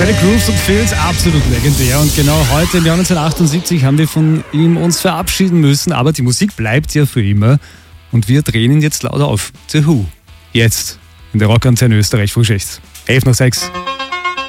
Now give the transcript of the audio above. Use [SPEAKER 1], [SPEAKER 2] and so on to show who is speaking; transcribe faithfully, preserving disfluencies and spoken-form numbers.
[SPEAKER 1] Seine Grooves und Feels absolut legendär. Und genau heute im Jahr neunzehnhundertachtundsiebzig haben wir von ihm uns verabschieden müssen. Aber die Musik bleibt ja für immer. Und wir drehen ihn jetzt lauter auf. The Who. Jetzt in der Rockantenne Österreich, Frühschicht. elf nach sechs.